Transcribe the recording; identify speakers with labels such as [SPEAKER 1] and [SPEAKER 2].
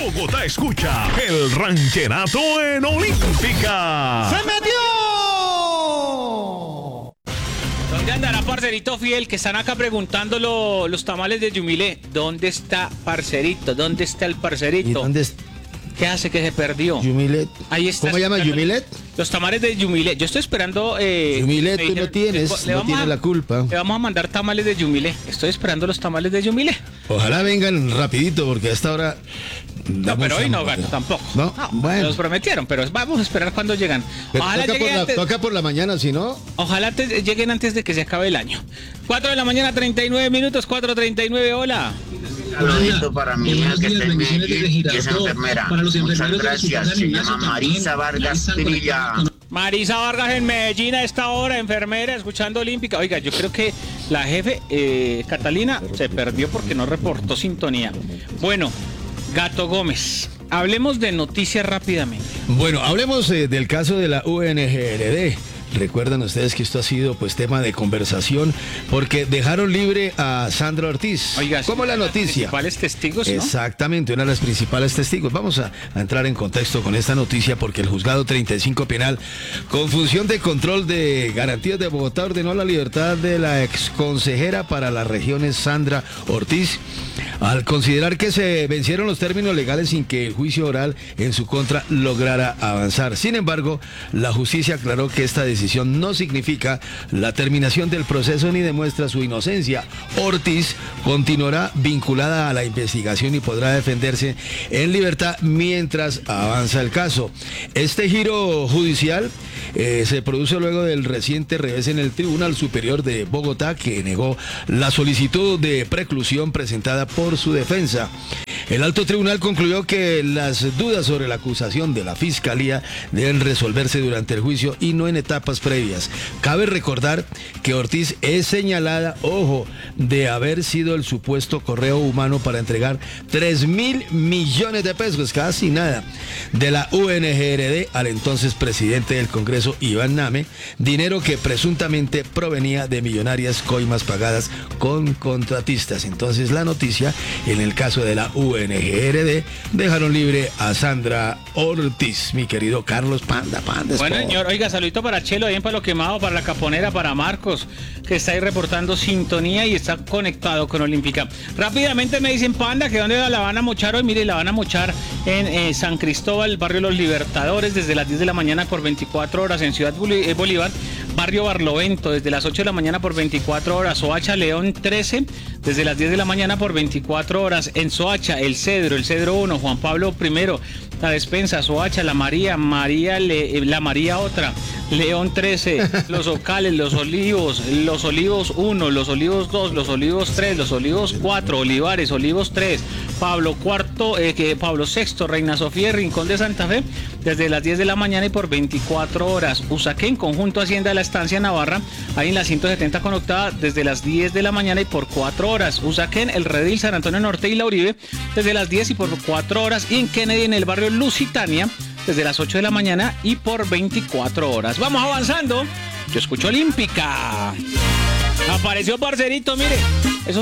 [SPEAKER 1] Bogotá escucha el rancherato en Olímpica.
[SPEAKER 2] ¡Se metió!
[SPEAKER 3] ¿Dónde andará, parcerito fiel? Que están acá preguntando los tamales de Yumilé. ¿Dónde está, parcerito? ¿Dónde está el parcerito?
[SPEAKER 2] ¿Y dónde está?
[SPEAKER 3] ¿Qué hace que se perdió?
[SPEAKER 2] Yumilet.
[SPEAKER 3] Ahí está.
[SPEAKER 2] ¿Cómo llama Yumilet?
[SPEAKER 3] Los tamales de Yumilé. Yo estoy esperando.
[SPEAKER 2] Yumilet, tú no tienes, no tienes la culpa.
[SPEAKER 3] Le vamos a mandar tamales de Yumilé. Estoy esperando los tamales de Yumilé.
[SPEAKER 2] Ojalá vengan rapidito, porque hasta ahora.
[SPEAKER 3] No, pero hoy no, gato, tampoco.
[SPEAKER 2] No, bueno.
[SPEAKER 3] Nos prometieron, pero vamos a esperar cuando llegan. Ojalá
[SPEAKER 2] toca por la mañana, si no.
[SPEAKER 3] Ojalá lleguen antes de que se acabe el año. 4 de la mañana, 39 minutos, 4:39, hola.
[SPEAKER 4] Saludito para mi hija que está en Medellín y es enfermera. Muchas gracias. Se llama Marisa Vargas Trilla.
[SPEAKER 3] Marisa Vargas en Medellín a esta hora, enfermera, escuchando Olímpica. Oiga, yo creo que la jefe, Catalina, se perdió porque no reportó sintonía. Bueno, Gato Gómez, hablemos de noticias rápidamente.
[SPEAKER 2] Bueno, hablemos del caso de la UNGRD. Recuerdan ustedes que esto ha sido pues tema de conversación porque dejaron libre a Sandra Ortiz.
[SPEAKER 3] Oiga,
[SPEAKER 2] ¿cómo la noticia?
[SPEAKER 3] Principales testigos, ¿no?
[SPEAKER 2] Exactamente, una de las principales testigos. Vamos a entrar en contexto con esta noticia porque el juzgado 35 penal con función de control de garantías de Bogotá ordenó la libertad de la exconsejera para las regiones Sandra Ortiz al considerar que se vencieron los términos legales sin que el juicio oral en su contra lograra avanzar. Sin embargo, la justicia aclaró que esta decisión no significa la terminación del proceso ni demuestra su inocencia. Ortiz continuará vinculada a la investigación y podrá defenderse en libertad mientras avanza el caso. Este giro judicial se produce luego del reciente revés en el Tribunal Superior de Bogotá, que negó la solicitud de preclusión presentada por su defensa. El alto tribunal concluyó que las dudas sobre la acusación de la Fiscalía deben resolverse durante el juicio y no en etapas previas. Cabe recordar que Ortiz es señalada, ojo, de haber sido el supuesto correo humano para entregar 3.000 millones de pesos, casi nada, de la UNGRD al entonces presidente del Congreso, Iván Name, dinero que presuntamente provenía de millonarias coimas pagadas con contratistas. Entonces la noticia, en el caso de la UNGRD, dejaron libre a Sandra Ortiz, mi querido Carlos Panda.
[SPEAKER 3] Bueno, señor, oiga, saludito para Chelo, ahí en Palo Quemado, para la Caponera, para Marcos, que está ahí reportando sintonía y está conectado con Olímpica. Rápidamente me dicen, Panda, que dónde la van a mochar hoy. Mire, la van a mochar en San Cristóbal, barrio Los Libertadores, desde las 10 de la mañana por 24 horas, en Ciudad Bolívar, barrio Barlovento, desde las 8 de la mañana por 24 horas, Soacha León 13, desde las 10 de la mañana por 24 horas, en Soacha, el Cedro 1, Juan Pablo I, la Despensa, Soacha, la María otra, León 13, Los Ocales, Los Olivos 1, Los Olivos 2, Los Olivos 3, Los Olivos 4, Olivares, Olivos 3, Pablo VI, Reina Sofía, Rincón de Santa Fe, desde las 10 de la mañana y por 24 horas. Usaquén, Conjunto Hacienda de la Estancia Navarra, ahí en la 170 con octava, desde las 10 de la mañana y por 4 horas. Usaquén, El Redil, San Antonio Norte y La Uribe, desde las 10 y por 4 horas. Y en Kennedy, en el barrio Lusitania, desde las 8 de la mañana y por 24 horas. Vamos avanzando. Yo escucho Olímpica. Apareció parcerito, mire.